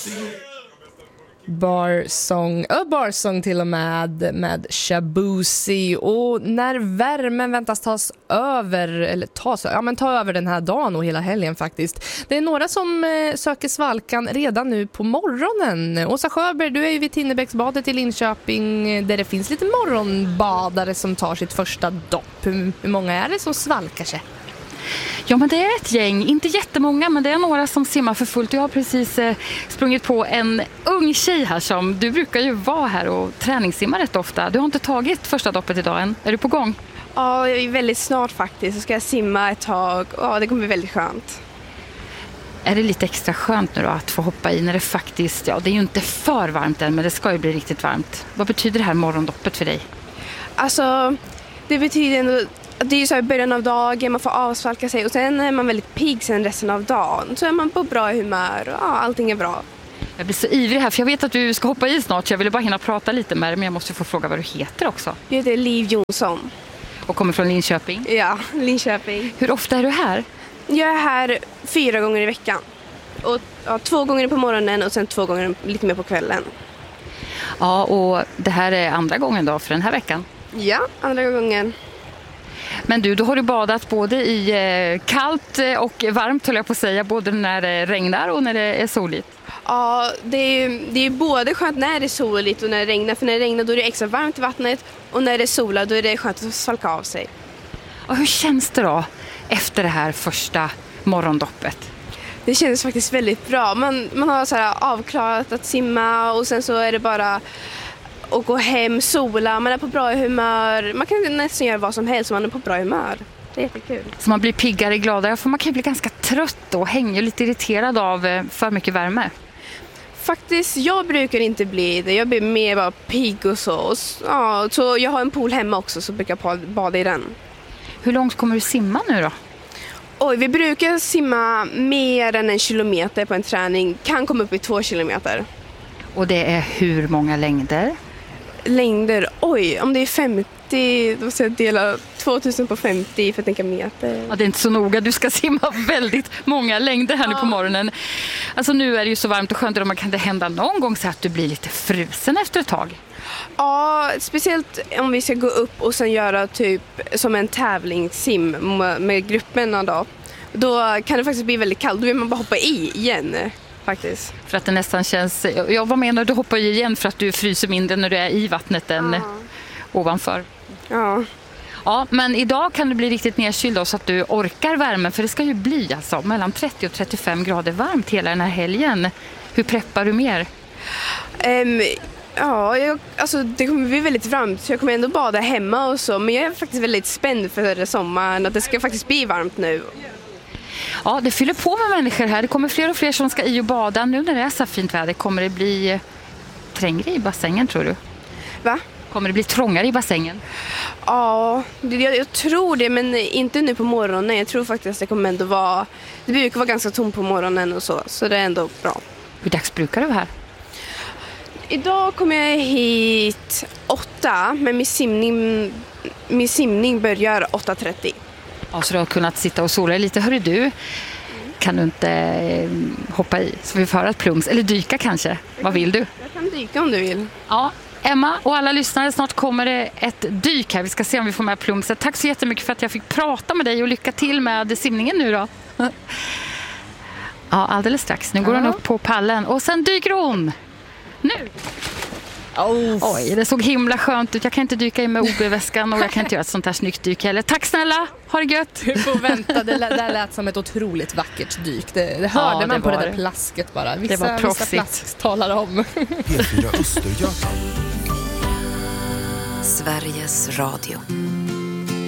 Barsång till och med Shabuzi. Och när värmen väntas ta över den här dagen och hela helgen faktiskt. Det är några som söker svalkan redan nu på morgonen. Åsa Sjöberg, du är ju vid Tinnebäcksbadet i Linköping där det finns lite morgonbadare som tar sitt första dopp. Hur många är det som svalkar sig? Ja, men det är ett gäng, inte jättemånga, men det är några som simmar för fullt. Jag har precis sprungit på en ung tjej här som, du brukar ju vara här och träningssimma rätt ofta. Du har inte tagit första doppet idag än. Är du på gång? Ja, väldigt snart faktiskt. Så ska jag simma ett tag. Ja, det kommer bli väldigt skönt. Är det lite extra skönt nu då att få hoppa i när det faktiskt, det är ju inte för varmt än, men det ska ju bli riktigt varmt. Vad betyder det här morgondoppet för dig? Alltså, det betyder ändå, det är ju så här i början av dagen, man får avsvalka sig och sen är man väldigt pigg sen resten av dagen. Så är man på bra humör och allting är bra. Jag blir så ivrig här för jag vet att du ska hoppa i snart så jag ville bara hinna prata lite med dig, men jag måste få fråga vad du heter också. Jag heter Liv Jonsson. Och kommer från Linköping? Ja, Linköping. Hur ofta är du här? Jag är här 4 gånger i veckan. Och 2 gånger på morgonen och sen 2 gånger lite mer på kvällen. Ja, och det här är andra gången då för den här veckan? Ja, andra gången. Men du har du badat både i kallt och varmt, höll jag på att säga, både när det regnar och när det är soligt. Ja, det är både skönt när det är soligt och när det regnar. För när det regnar då är det extra varmt i vattnet och när det är solar då är det skönt att svalka av sig. Och hur känns det då efter det här första morgondoppet? Det känns faktiskt väldigt bra. Man har så här avklarat att simma och sen så är det bara att gå hem, sola, man är på bra humör. Man kan nästan göra vad som helst om man är på bra humör. Det är jättekul. Så man blir piggare, gladare, för man kan bli ganska trött och hänger lite irriterad av för mycket värme. Faktiskt, jag brukar inte bli det. Jag blir mer bara pigg och så. Ja, så jag har en pool hemma också så brukar jag bada i den. Hur långt kommer du simma nu då? Oj, vi brukar simma mer än 1 kilometer på en träning. Kan komma upp i 2 kilometer. Och det är hur många längder? Längder, oj, om det är 50, då ska jag dela 2000 på 50 för att tänka meter. Ja, det är inte så noga, du ska simma väldigt många längder här nu på morgonen. Alltså nu är det ju så varmt och skönt och man kan det hända någon gång så att du blir lite frusen efter ett tag. Ja, speciellt om vi ska gå upp och sen göra typ som en tävlingssim med grupperna då kan det faktiskt bli väldigt kallt, då vill man bara hoppa i igen. Faktiskt. För att det nästan känns... vad menar du hoppar i igen för att du fryser mindre när du är i vattnet än ovanför? Ja. Ja, men idag kan det bli riktigt nedkyld då, så att du orkar värmen. För det ska ju bli alltså mellan 30 och 35 grader varmt hela den här helgen. Hur preppar du mer? Alltså det kommer bli väldigt varmt så jag kommer ändå bada hemma och så. Men jag är faktiskt väldigt spänd för sommaren att det ska faktiskt bli varmt nu. Ja, det fyller på med människor här. Det kommer fler och fler som ska i och bada. Nu när det är så fint väder, kommer det bli trängre i bassängen, tror du? Va? Kommer det bli trångare i bassängen? Ja, jag tror det, men inte nu på morgonen. Jag tror faktiskt att det kommer ändå vara... Det brukar vara ganska tomt på morgonen och så det är ändå bra. Hur dags brukar du vara här? Idag kommer jag hit 8, men min simning börjar 8:30. Ja, så du har kunnat sitta och sola lite. Hörru du, kan du inte hoppa i så vi får höra ett plungs? Eller dyka kanske? Vad vill du? Jag kan dyka om du vill. Ja, Emma och alla lyssnare, snart kommer det ett dyk här. Vi ska se om vi får med plungset. Tack så jättemycket för att jag fick prata med dig och lycka till med simningen nu då. Ja, alldeles strax. Nu går hon upp på pallen och sen dyker hon. Nu! Oj, det såg himla skönt ut. Jag kan inte dyka in med OB-väskan och jag kan inte göra ett sånt här snyggt dyk heller. Tack snälla, ha det gött. Du får vänta, det lät som ett otroligt vackert dyk. Det hörde man på det där plasket bara. Vissa plask talar om. P4 Östergötland. Sveriges Radio.